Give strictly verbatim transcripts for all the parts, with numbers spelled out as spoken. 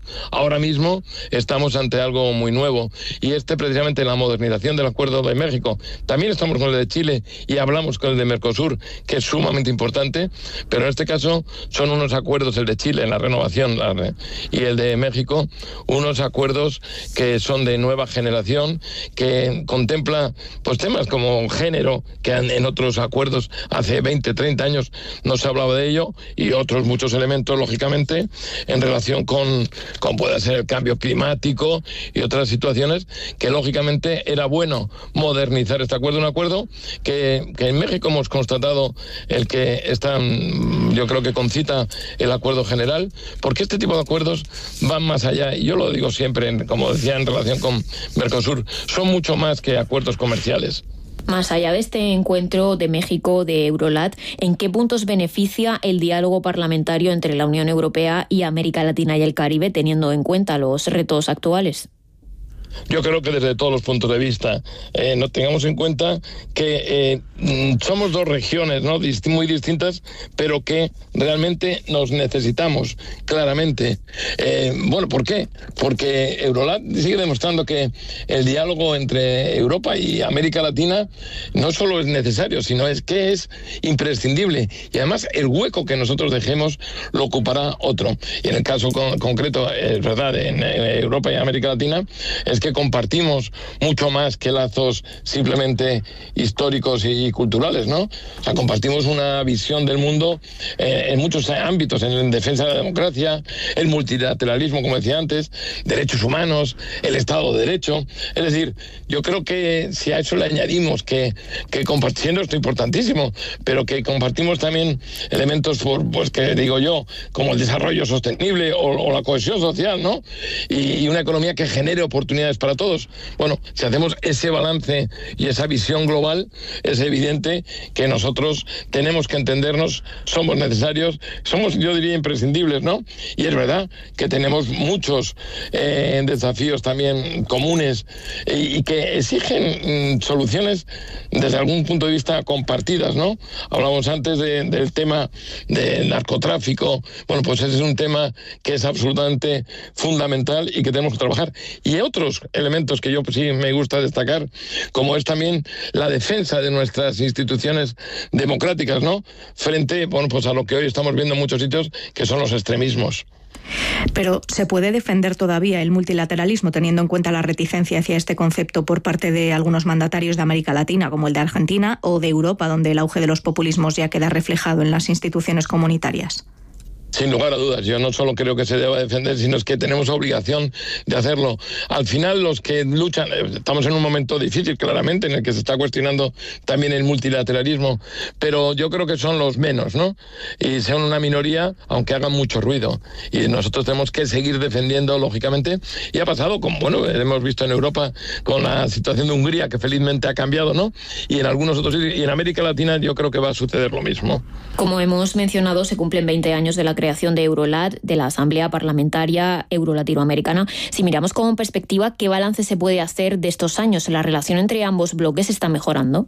ahora mismo estamos ante algo muy nuevo, y este precisamente la modernización del acuerdo de México. También estamos con el de Chile y hablamos con el de Mercosur, que es sumamente importante, pero en este caso son unos acuerdos, el de Chile en la renovación la, y el de México, unos acuerdos que son de nueva generación, que contempla pues temas como género, que en otros acuerdos hace veinte, treinta años no se hablaba de ello, y otros muchos elementos, lógicamente, en relación con, con puede ser el cambio climático y otras situaciones, que lógicamente era bueno modernizar este acuerdo, un acuerdo que, que en México hemos constatado el que están, yo creo que concita el acuerdo general, porque este tipo de acuerdos van más allá, y yo lo digo siempre, como decía en relación con Mercosur, son mucho más que acuerdos comerciales. Más allá de este encuentro de México, de Eurolat, ¿en qué puntos beneficia el diálogo parlamentario entre la Unión Europea y América Latina y el Caribe, teniendo en cuenta los retos actuales? Yo creo que desde todos los puntos de vista, eh, no tengamos en cuenta que eh, somos dos regiones, ¿no?, Dist- muy distintas, pero que realmente nos necesitamos, claramente. Eh, bueno, ¿por qué? Porque Eurolat sigue demostrando que el diálogo entre Europa y América Latina no solo es necesario, sino es que es imprescindible. Y además el hueco que nosotros dejemos lo ocupará otro. Y en el caso con- concreto, es verdad, en, en Europa y América Latina, es que compartimos mucho más que lazos simplemente históricos y culturales, ¿no? O sea, compartimos una visión del mundo eh, en muchos ámbitos, en defensa de la democracia, el multilateralismo, como decía antes, derechos humanos, el Estado de Derecho. Es decir, yo creo que si a eso le añadimos que, que compartiendo esto importantísimo, pero que compartimos también elementos, por, pues que digo yo, como el desarrollo sostenible o, o la cohesión social, ¿no? Y, y una economía que genere oportunidades para todos. Bueno, si hacemos ese balance y esa visión global, es evidente que nosotros tenemos que entendernos, somos necesarios, somos, yo diría, imprescindibles, ¿no? Y es verdad que tenemos muchos eh, desafíos también comunes y, y que exigen mm, soluciones desde algún punto de vista compartidas, ¿no? Hablamos antes de, del tema del narcotráfico. Bueno, pues ese es un tema que es absolutamente fundamental y que tenemos que trabajar. Y otros elementos que yo pues, sí me gusta destacar, como es también la defensa de nuestras instituciones democráticas, ¿no? Frente, bueno, pues a lo que hoy estamos viendo en muchos sitios, que son los extremismos. Pero ¿se puede defender todavía el multilateralismo teniendo en cuenta la reticencia hacia este concepto por parte de algunos mandatarios de América Latina, como el de Argentina, o de Europa, donde el auge de los populismos ya queda reflejado en las instituciones comunitarias? Sin lugar a dudas, yo no solo creo que se deba defender, sino es que tenemos obligación de hacerlo. Al final, los que luchan, estamos en un momento difícil, claramente, en el que se está cuestionando también el multilateralismo, pero yo creo que son los menos, ¿no? Y son una minoría, aunque hagan mucho ruido. Y nosotros tenemos que seguir defendiendo, lógicamente. Y ha pasado, como bueno, hemos visto en Europa, con la situación de Hungría, que felizmente ha cambiado, ¿no? Y en algunos otros sitios, y en América Latina, yo creo que va a suceder lo mismo. Como hemos mencionado, se cumplen veinte años de la creación de Eurolat, de la Asamblea Parlamentaria Euro-Latinoamericana. Si miramos con perspectiva, ¿qué balance se puede hacer de estos años? ¿La relación entre ambos bloques está mejorando?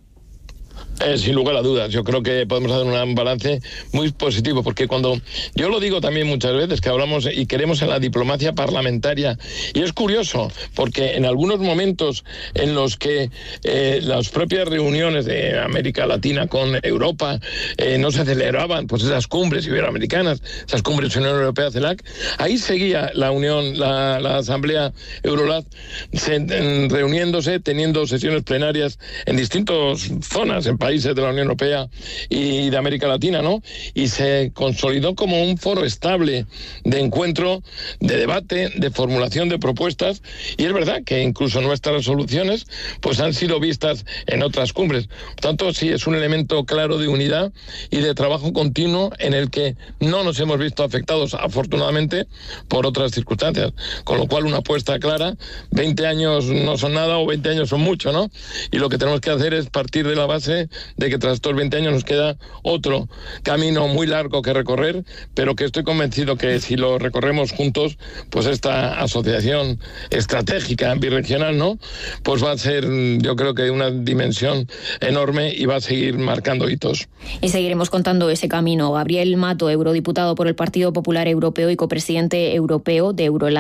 Eh, sin lugar a dudas, yo creo que podemos hacer un balance muy positivo, porque cuando yo lo digo también muchas veces, que hablamos y queremos en la diplomacia parlamentaria, y es curioso, porque en algunos momentos en los que eh, las propias reuniones de América Latina con Europa eh, no se celebraban, pues esas cumbres iberoamericanas, esas cumbres Unión Europea, CELAC, ahí seguía la Unión, la, la Asamblea Eurolat se, en, reuniéndose, teniendo sesiones plenarias en distintas zonas, en países de la Unión Europea y de América Latina, ¿no? Y se consolidó como un foro estable de encuentro, de debate, de formulación de propuestas, y es verdad que incluso nuestras resoluciones pues han sido vistas en otras cumbres. Por tanto, sí, es un elemento claro de unidad y de trabajo continuo en el que no nos hemos visto afectados, afortunadamente, por otras circunstancias. Con lo cual, una apuesta clara, veinte años no son nada o veinte años son mucho, ¿no? Y lo que tenemos que hacer es partir de la base de que tras estos veinte años nos queda otro camino muy largo que recorrer, pero que estoy convencido que si lo recorremos juntos, pues esta asociación estratégica birregional, ¿no? Pues va a ser, yo creo que una dimensión enorme y va a seguir marcando hitos. Y seguiremos contando ese camino. Gabriel Mato, eurodiputado por el Partido Popular Europeo y copresidente europeo de Eurolat.